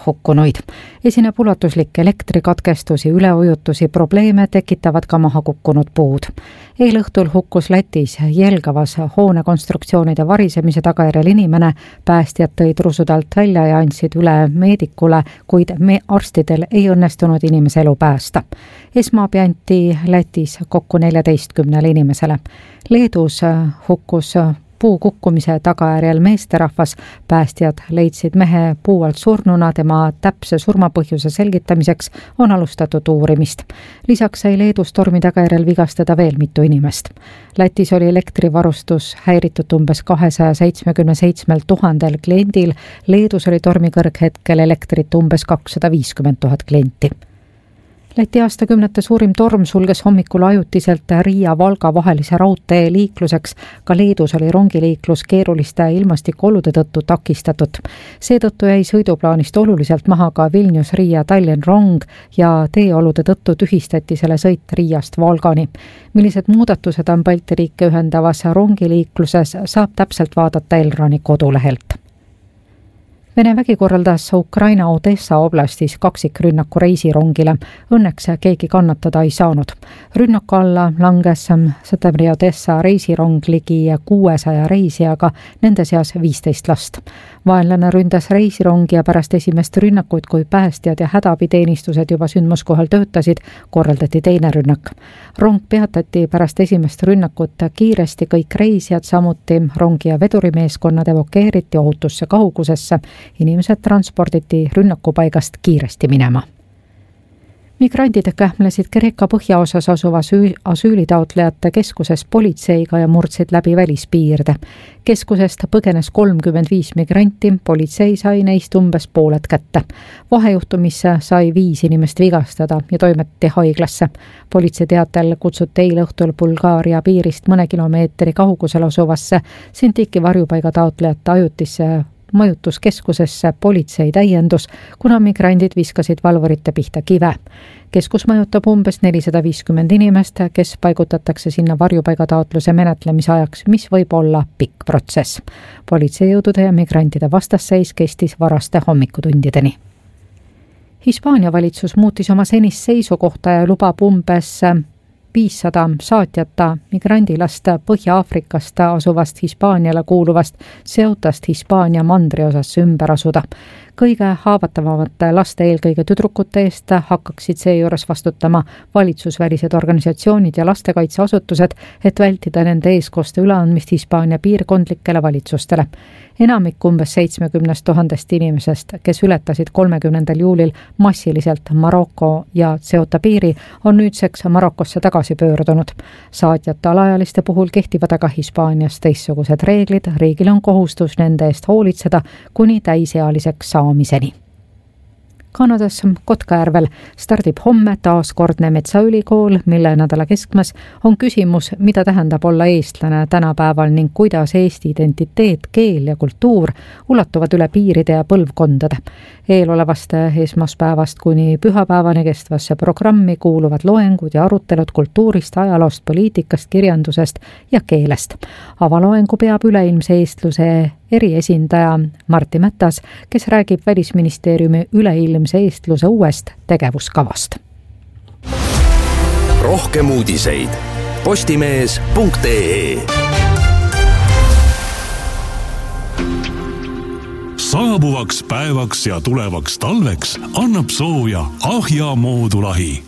hukkunuid. Esineb ulatuslik elektrikatkestusi, üleujutusi, probleeme tekitavad ka maha kukkunud puud. Eelõhtul hukkus Lätis Jelgavas hoonekonstruktsioonide varisemise tagajärjel inimene, päästjad tõid rusudalt välja ja andsid üle meedikule, kuid arstidel ei õnnestunud inimese elu päästa. Esmaabi anti Lätis kokku 14 inimesele. Leedus hukkus puu kukkumise tagajärjel meesterahvas, päästjad leidsid mehe puu alt surnuna, tema täpse surmapõhjuse selgitamiseks on alustatud uurimist. Lisaks sai Leedus tormi tagajärjel vigastada veel mitu inimest. Lätis oli elektrivarustus häiritud umbes 277 000 kliendil, Leedus oli tormi kõrghetkel elektrit umbes 250 000 klienti. Läti aastakümnete suurim torm sulges hommikul ajutiselt Riia-Valga vahelise raudtee liikluseks. Ka Leedus oli rongiliiklus keeruliste ilmastikuolude tõttu takistatud. Seetõttu jäi sõiduplaanist oluliselt maha ka Vilnius-Riia-Tallinn rong ja teeolude tõttu tühistati selle sõit Riiast Valgani. Millised muudatused on Balti riike ühendavas rongiliikluses, saab täpselt vaadata Elroni kodulehelt. Vene vägi korraldas Ukraina Odessa oblastis kaksikrünnaku reisirongile. Õnneks keegi kannatada ei saanud. Rünnaku alla langes Sõtemri Odessa reisirong ligi 600 reisijaga, nende seas 15 last. Vaenlane ründas reisirongi ja pärast esimest rünnakut, kui päästjad ja hädaabiteenistused juba sündmuskohal töötasid, korraldati teine rünnak. Rong peatati pärast esimest rünnakut kiiresti, kõik reisijad, samuti rongi ja vedurimeeskonnad evakueeriti ohutusse kaugusesse. Inimesed transporditi rünnakupaigast kiiresti minema. Migrandid kähmlesid Kreeka põhjaosas asuvas asüülitaotlejate keskuses politseiga ja murdsid läbi välispiirde. Keskusest põgenes 35 migranti, politsei sai neist umbes pooled kätte. Vahejuhtumisse sai 5 inimest vigastada ja toimetati haiglasse. Politsei teatel kutsuti eile õhtul Bulgaaria piirist mõne kilomeetri kaugusel asuvasse Sintiki varjupaiga taotlejate ajutisse majutuskeskusesse politsei täiendus, kuna migrandid viskasid valvurite pihta kive. Keskus majutab umbes 450 inimest, kes paigutatakse sinna varjupaigataotluse menetlemise ajaks, mis võib olla pikk protsess. Politseijõudude ja migrantide vastasseis kestis varaste hommikutundideni. Hispaania valitsus muutis oma senist seisukohta ja lubab umbes 500 saatjata migrandilast Põhja-Aafrikast asuvast Hispaaniale kuuluvast Ceutast Hispaania mandriosasse ümber asuda. Kõige haavatavamate laste, eelkõige tüdrukute eest, hakkaksid seejuures vastutama valitsusvälised organisatsioonid ja lastekaitseasutused, et vältida nende eeskoste üleandmist Hispaania piirkondlikele valitsustele. Enamik umbes 70 000 inimesest, kes ületasid 30. juulil massiliselt Maroko ja Ceuta piiri, on nüüdseks Marokosse tagasi pöördunud. Saatjate alaealiste puhul kehtivad aga Hispaanias teistsugused reeglid, riigil on kohustus nende eest hoolitseda kuni täisealiseks saamiseni. Kanadas Kotkajärvel stardib homme taaskordne Metsaülikool, mille nädala keskmes on küsimus, mida tähendab olla eestlane tänapäeval ning kuidas Eesti identiteet, keel ja kultuur ulatuvad üle piiride ja põlvkondade. Eelolevast esmaspäevast kuni pühapäevani kestvasse programmi kuuluvad loengud ja arutelud kultuurist, ajaloost, poliitikast, kirjandusest ja keelest. Avaloengu peab üleilmse eestluse eriesindaja Martti Mätas, kes räägib Välisministeeriumi üleilmse eestluse uuest tegevuskavast. Rohkem uudiseid postimees.ee. Saabuvaks päevaks ja tulevaks talveks annab sooja Ahja moodulahi.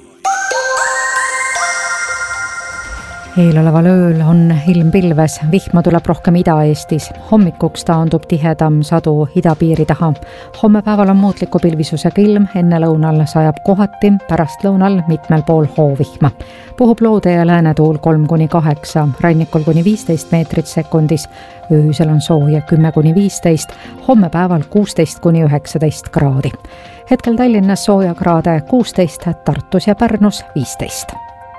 Eeloleval ööl on ilm pilves, vihma tuleb rohkem Ida-Eestis. Hommikuks taandub tihedam sadu idapiiri taha. Homme päeval on muutliku pilvisusega ilm, enne lõunal sajab kohati, pärast lõunal mitmel pool hoovihma. Puhub loode ja läänetuul 3-8, rannikul kuni 15 meetrit sekundis. Öösel on sooja 10-15, homme päeval 16-19 kraadi. Hetkel Tallinnas sooja kraade 16, Tartus ja Pärnus 15.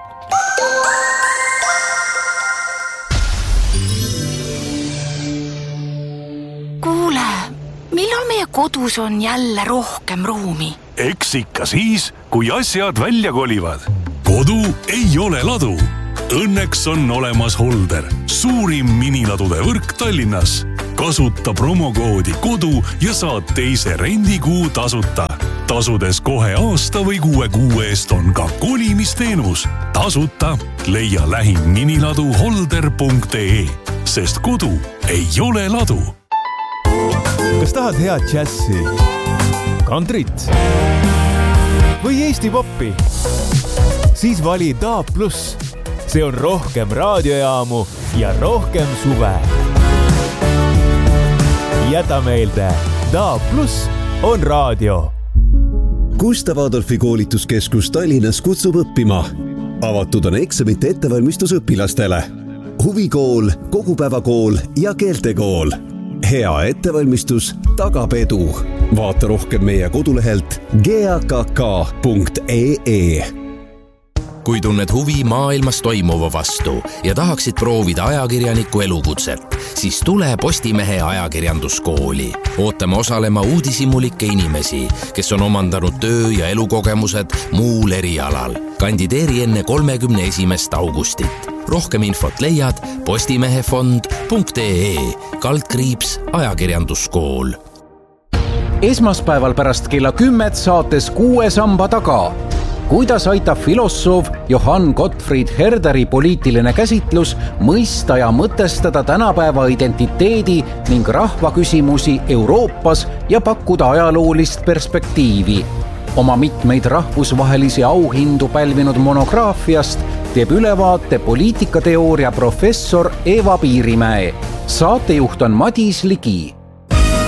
Kodus on jälle rohkem ruumi. Eks ikka siis, kui asjad välja kolivad. Kodu ei ole ladu. Õnneks on olemas Holder, suurim miniladude võrk Tallinnas. Kasuta promokoodi kodu ja saad teise rendikuu tasuta. tasudes kohe aasta või 6 kuu eest on ka kolimisteenus. Tasuta leia lähim miniladu holder.ee, sest kodu ei ole ladu. Kas tahad head džässi, kantrit või Eesti poppi? Siis vali DAB+. See on rohkem raadiojaamu ja rohkem suve. Jäta meelde, DAB+ on raadio. Gustav Adolfi koolituskeskus Tallinnas kutsub õppima. Avatud on eksamite ettevalmistus õpilastele. Huvikool, kogupäevakool ja keeltekool. Hea ettevalmistus tagab edu. Vaata rohkem meie kodulehelt gakk.ee. Kui tunned huvi maailmas toimuva vastu ja tahaksid proovida ajakirjaniku elukutset, siis tule Postimehe ajakirjanduskooli. Ootame osalema uudishimulikke inimesi, kes on omandanud töö- ja elukogemused muul erialal. Kandideeri enne 31. augustit. Rohkem infot leiad postimehefond.ee/ajakirjanduskool. Esmaspäeval pärast kella 10 saates 6 samba taga. Kuidas aitab filosoof Johann Gottfried Herderi poliitiline käsitlus mõista ja mõtestada tänapäeva identiteedi ning rahvaküsimusi Euroopas ja pakkuda ajaloolist perspektiivi. Oma mitmeid rahvusvahelisi auhindu pälvinud monograafiast teeb ülevaate poliitikateooria professor Eva Piirimäe. Saatejuht on Madis Ligi.